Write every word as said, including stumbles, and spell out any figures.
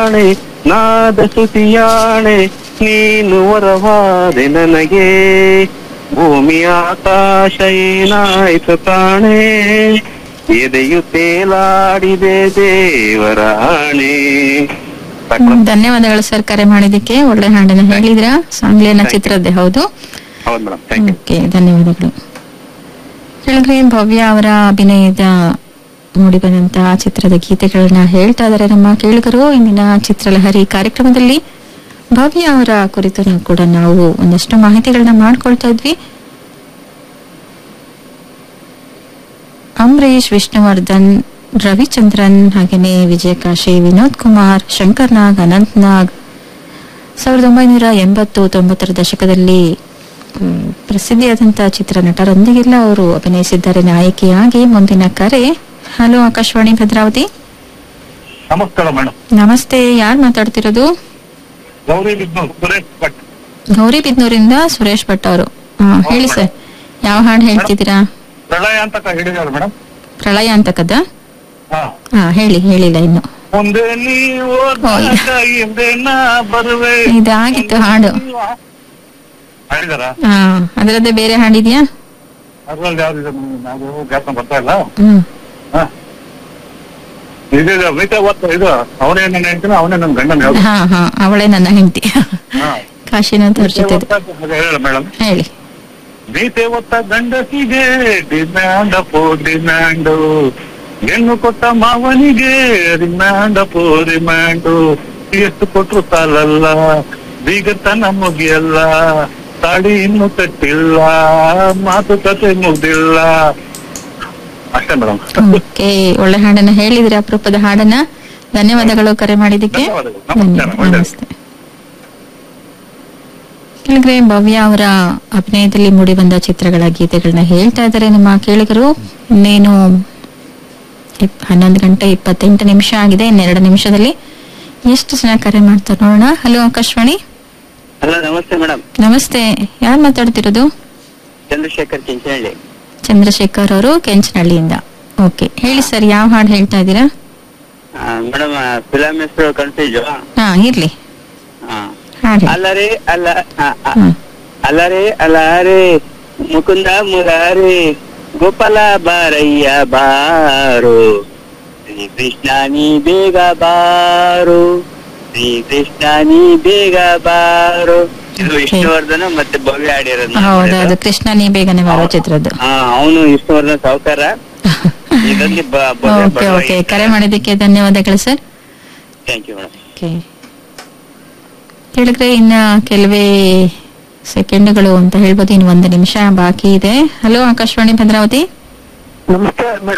ಆಣೆ ನಾದ ಸ್ತುತಿಯಾಣೆ ನೀನು ವರವಾದೆ ನನಗೆ ಭೂಮಿ ಆಕಾಶ ಏನಾಯ್ತು ಕಾಣೆ ಎದೆಯು ತೇಲಾಡಿದೆ ದೇವರ ಆಣೆ. ಧನ್ಯವಾದಗಳು ಸರ್ ಕರೆ ಮಾಡಿದ್ದಕ್ಕೆ. ಒಳ್ಳೆ ಹಾಡನ್ನ ಹೇಳಿದ್ರ. ಸಾಂಗ್ಲಿಯನ್ನ ಚಿತ್ರದ್ದೇ ಹೌದು. ಹೌದು ಮೇಡಮ್, ಥ್ಯಾಂಕ್ ಯು. ಓಕೆ, ಧನ್ಯವಾದಗಳು. ಹೇಳಿದ್ರೆ ಭವ್ಯ ಅವರ ಅಭಿನಯದ ಮೂಡಿಬಂದಂತಹ ಚಿತ್ರದ ಗೀತೆಗಳನ್ನ ಹೇಳ್ತಾ ಇದಾರೆ ನಮ್ಮ ಕೇಳುಗರು. ಇಂದಿನ ಚಿತ್ರಲಹರಿ ಕಾರ್ಯಕ್ರಮದಲ್ಲಿ ಭವ್ಯ ಅವರ ಕುರಿತು ಕೂಡ ನಾವು ಒಂದಷ್ಟು ಮಾಹಿತಿಗಳನ್ನ ಮಾಡ್ಕೊಳ್ತಾ ಇದ್ವಿ. ಅಂಬರೀಶ್, ವಿಷ್ಣುವರ್ಧನ್, ರವಿಚಂದ್ರನ್, ಹಾಗೇನೆ ವಿಜಯಕಾಶಿ, ವಿನೋದ್ ಕುಮಾರ್, ಶಂಕರ್ ನಾಗ್, ಅನಂತ್ ನಾಗ್ ಸಾವಿರದ ಒಂಬೈನೂರ ಎಂಬತ್ತು ತೊಂಬತ್ತರ ದಶಕದಲ್ಲಿ ಪ್ರಸಿದ್ಧಿಯಾದಂತಹ ಚಿತ್ರನಟರೊಂದಿಗೆಲ್ಲ ಅವರು ಅಭಿನಯಿಸಿದ್ದಾರೆ ನಾಯಕಿಯಾಗಿ. ಮುಂದಿನ ಕರೆ. ಹಲೋ, ಆಕಾಶವಾಣಿ ಭದ್ರಾವತಿ. ನಮಸ್ಕಾರ ಮೇಡಮ್. ನಮಸ್ತೆ, ಯಾರು ಮಾತಾಡ್ತಿರೋದು? ಗೌರಿಬಿದನೂರು ಸುರೇಶ್ ಭಟ್. ಗೌರಿಬಿದನೂರಿಂದ ಸುರೇಶ್ ಭಟ್ ಅವರು. ಹೇಳಿ ಸರ್, ಯಾವ ಹಾಡು ಹೇಳ್ತಿದ್ದೀರಾ? ಪ್ರಳಯ ಅಂತ ಹೇಳಿದಾರೆ ಮೇಡಮ್. ಪ್ರಳಯ ಅಂತಕ್ಕದ? ಹಾ, ಹೇಳಿ. ಹೇಳಿಲ್ಲ ಇನ್ನು. ಮುಂದೆ ನೀವು ಹಿಂದೆ ನಾ ಬರುವೆ. ಇದಾಗಿತ್ತು ಹಾಡು. ಹೇಳಿದಾರ ಹಾ, ಅದರದ್ದೇ ಬೇರೆ ಹಾಡಿದ್ಯಾ? ಅದ್ರಲ್ಲಿ ಯಾವ್ದಿದೆ ನಾವು ಜ್ಞಾಪನ ಬರ್ತಾ ಇಲ್ಲ. ಹ್ಮ್ ಹಾ, ಇದು ಮಿತ ಒತ್ತ ಇದು ಅವನೇ ನನ್ನ ಹೆಂಡತಿನ ಅವನೇ ನನ್ನ ಗಂಡನ ಯಾವ್ದು? ಹಾ ಹಾ ಅವಳೇ ನನ್ನ ಹೆಂಡತಿ. ಕಾಶಿನಾಥ್ ಅವ್ರ ಜೊತೆ. ಹೇಳ ಮೇಡಮ್. ಹೇಳಿ. ಗೀತೆ ಒತ್ತ ಗಂಡಸಿಗೆ ಡಿಮ್ಯಾಂಡ್ ಪೋ ಡಿಮ್ಯಾಂಡು, ಹೆಣ್ಣು ಕೊಟ್ಟ ಮಾವನಿಗೆ ರಿಮ್ಯಾಂಡ್ ಪೋ ರಿಮ್ಯಾಂಡು, ಎಷ್ಟು ಕೊಟ್ರು ಸಾಲಲ್ಲ ಬೀಗತನ ಮುಗಿಯಲ್ಲ, ತಾಳಿ ಇನ್ನು ಕಟ್ಟಿಲ್ಲ ಮಾತುಕತೆ ಮುಗ್ದಿಲ್ಲ. ಅಷ್ಟೇ ಮೇಡಮ್. ಓಕೆ, ಒಳ್ಳೆ ಹಾಡನ್ನ ಹೇಳಿದ್ರೆ, ಅಪರೂಪದ ಹಾಡನ್ನ. ಧನ್ಯವಾದಗಳು ಕರೆ ಮಾಡಿದ್ದಕ್ಕೆ. ನಮಸ್ತೆ. ಕೇಳಿದ್ರೆ ಭವ್ಯ ಅವರ ಅಭಿನಯದಲ್ಲಿ ಮೂಡಿ ಬಂದ ಚಿತ್ರಗಳ ಗೀತೆಗಳನ್ನ ಹೇಳ್ತಾ ಇದ್ದಾರೆ ನಮ್ಮ ಕೇಳಿಗರು. ಇನ್ನೇನು ಹನ್ನೊಂದು ಗಂಟೆ ಇಪ್ಪತ್ತೆಂಟು ನಿಮಿಷ ಆಗಿದೆ. ಇನ್ನೆರಡು ನಿಮಿಷದಲ್ಲಿ ಎಷ್ಟು ಜನ ಕರೆ ಮಾಡ್ತಾರೆ ನೋಡೋಣ. ಹಲೋ, ಆಕಾಶವಾಣಿ. ಹಲೋ, ನಮಸ್ತೆ ಮೇಡಮ್. ನಮಸ್ತೆ, ಯಾರು ಮಾತಾಡ್ತಿರೋದು? ಚಂದ್ರಶೇಖರ್ ಚಿಂಚನಹಳ್ಳಿ. ಚಂದ್ರಶೇಖರ್ ಅವರು ಕೆಂಚನಹಳ್ಳಿಯಿಂದ. ಓಕೆ, ಹೇಳಿ ಸರ್, ಯಾವ ಹಾಡು ಹೇಳ್ತಾ ಇದ್ದೀರಾ? ಮೇಡಮ್, ಫಿಲಂ ಹೆಸರು ಕನ್ಫ್ಯೂಸ್. ಹಾ, ಇರ್ಲಿ. ಹಾಡಿ. ಅಲ್ಲರೇ ಅಲ್ಲ ಹ್ಮ್. ಅಲ್ಲರೇ ಅಲಾರೆ ಮುಕುಂದ ಮುರಾರಿ ಗೋಪಾಲ ಬಾರಯ್ಯ ಬಾರು, ಶ್ರೀ ಕೃಷ್ಣ ನೀ ಬೇಗ ಬಾರು, ಶ್ರೀ ಕೃಷ್ಣ ನೀ ಬೇಗ ಬಾರು. ಇದು ವಿಷ್ಣುವರ್ಧನ ಮತ್ತೆ ಭವ್ಯ ಆಡಿರೋದು. ಹೌದು, ಅದು ಕೃಷ್ಣ ನೀ ಬೇಗನೆ ಬರೋ ಚಿತ್ರದ್ದು. ಹಾ, ಅವನು ವಿಷ್ಣುವರ್ಧನ ಸಾವುಕಾರ. ಇದರಲ್ಲಿ ಓಕೆ ಓಕೆ, ಕರೆ ಮಾಡಿದ್ದಕ್ಕೆ ಧನ್ಯವಾದಗಳು sir. Thank you madam. Okay, ಹೇಳಿದ್ರೆ ಇನ್ನ ಕೆಲವೇ ಸೆಕೆಂಡ್ಗಳು ಅಂತ ಹೇಳ್ಬೋದು. ಇನ್ನು ಒಂದು ನಿಮಿಷ ಬಾಕಿ ಇದೆ. ಹಲೋ, ಆಕಾಶವಾಣಿ ಭದ್ರಾವತಿ. ನಮಸ್ತೆ.